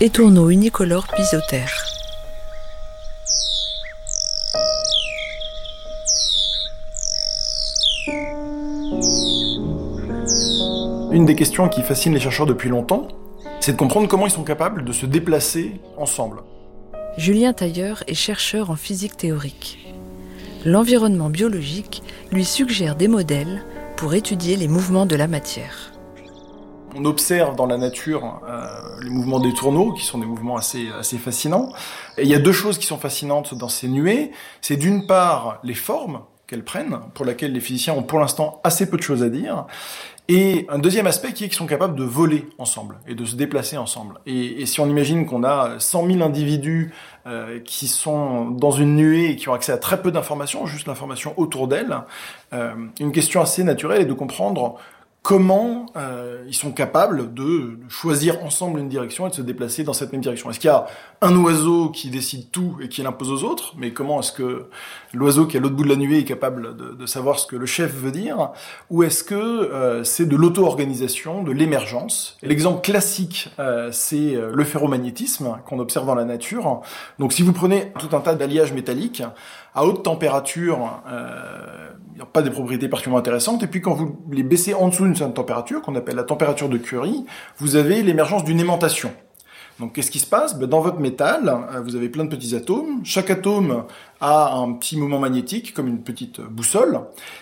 Étourneaux unicolores pisotères. Une des questions qui fascine les chercheurs depuis longtemps, c'est de comprendre comment ils sont capables de se déplacer ensemble. Julien Tailleur est chercheur en physique théorique. L'environnement biologique lui suggère des modèles pour étudier les mouvements de la matière. On observe dans la nature les mouvements des tourneaux, qui sont des mouvements assez fascinants. Et il y a deux choses qui sont fascinantes dans ces nuées. C'est d'une part les formes qu'elles prennent, pour lesquelles les physiciens ont pour l'instant assez peu de choses à dire. Et un deuxième aspect qui est qu'ils sont capables de voler ensemble et de se déplacer ensemble. Et si on imagine qu'on a 100 000 individus qui sont dans une nuée et qui ont accès à très peu d'informations, juste l'information autour d'elles, une question assez naturelle est de comprendre comment ils sont capables de choisir ensemble une direction et de se déplacer dans cette même direction. Est-ce qu'il y a un oiseau qui décide tout et qui l'impose aux autres? Mais comment est-ce que l'oiseau qui est à l'autre bout de la nuée est capable de savoir ce que le chef veut dire? Ou est-ce que c'est de l'auto-organisation, de l'émergence? L'exemple classique, c'est le ferromagnétisme qu'on observe dans la nature. Donc si vous prenez tout un tas d'alliages métalliques, à haute température, il n'y a pas des propriétés particulièrement intéressantes, et puis quand vous les baissez en dessous d'une certaine température, qu'on appelle la température de Curie, vous avez l'émergence d'une aimantation. Donc qu'est-ce qui se passe? Dans votre métal, vous avez plein de petits atomes, chaque atome a un petit moment magnétique, comme une petite boussole,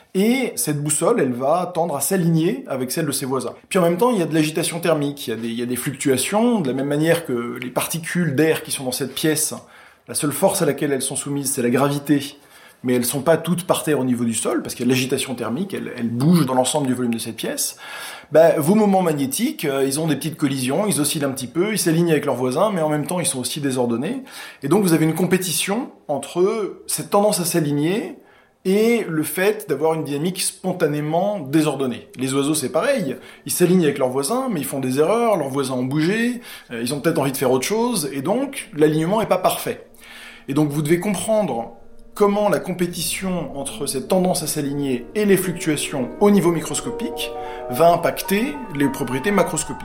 et cette boussole, elle va tendre à s'aligner avec celle de ses voisins. Puis en même temps, il y a de l'agitation thermique, il y a des fluctuations, de la même manière que les particules d'air qui sont dans cette pièce, la seule force à laquelle elles sont soumises, c'est la gravité, mais elles sont pas toutes par terre au niveau du sol, parce qu'il y a de l'agitation thermique, elles bougent dans l'ensemble du volume de cette pièce. Vos moments magnétiques, ils ont des petites collisions, ils oscillent un petit peu, ils s'alignent avec leurs voisins, mais en même temps, ils sont aussi désordonnés. Et donc, vous avez une compétition entre cette tendance à s'aligner et le fait d'avoir une dynamique spontanément désordonnée. Les oiseaux, c'est pareil. Ils s'alignent avec leurs voisins, mais ils font des erreurs, leurs voisins ont bougé, ils ont peut-être envie de faire autre chose, et donc, l'alignement est pas parfait. Et donc, vous devez comprendre comment la compétition entre cette tendance à s'aligner et les fluctuations au niveau microscopique va impacter les propriétés macroscopiques.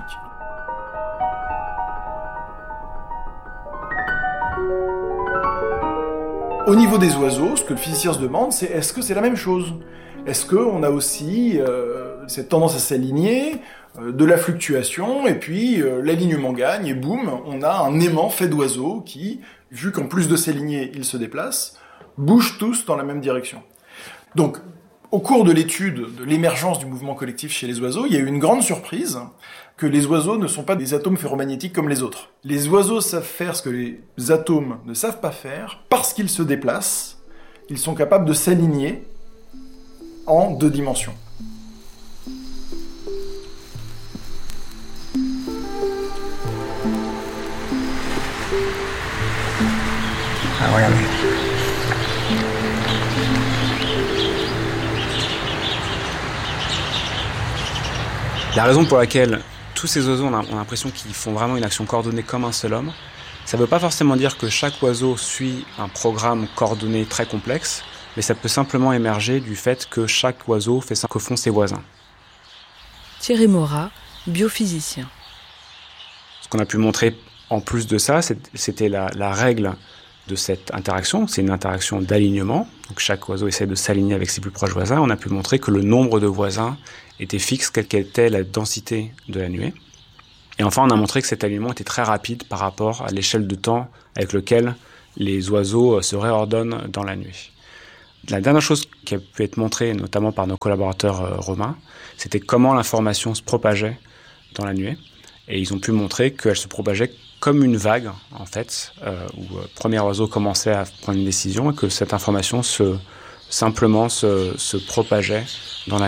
Au niveau des oiseaux, ce que le physicien se demande, c'est est-ce que c'est la même chose? Est-ce qu'on a aussi cette tendance à s'aligner, de la fluctuation, et puis l'alignement gagne, et boum, on a un aimant fait d'oiseaux qui, vu qu'en plus de s'aligner, ils se déplacent, bougent tous dans la même direction. Donc, au cours de l'étude de l'émergence du mouvement collectif chez les oiseaux, il y a eu une grande surprise que les oiseaux ne sont pas des atomes ferromagnétiques comme les autres. Les oiseaux savent faire ce que les atomes ne savent pas faire, parce qu'ils se déplacent, ils sont capables de s'aligner en 2 dimensions. Ah, regardez. La raison pour laquelle tous ces oiseaux ont l'impression qu'ils font vraiment une action coordonnée comme un seul homme, ça ne veut pas forcément dire que chaque oiseau suit un programme coordonné très complexe, mais ça peut simplement émerger du fait que chaque oiseau fait ce que font ses voisins. Thierry Morat, biophysicien. Ce qu'on a pu montrer en plus de ça, c'était la règle de cette interaction. C'est une interaction d'alignement. Donc chaque oiseau essaie de s'aligner avec ses plus proches voisins. On a pu montrer que le nombre de voisins était fixe, quelle qu'était la densité de la nuée. Et enfin, on a montré que cet alignement était très rapide par rapport à l'échelle de temps avec laquelle les oiseaux se réordonnent dans la nuée. La dernière chose qui a pu être montrée, notamment par nos collaborateurs romains, c'était comment l'information se propageait dans la nuée. Et ils ont pu montrer qu'elle se propageait comme une vague, en fait, où le premier oiseau commençait à prendre une décision et que cette information se propageait dans la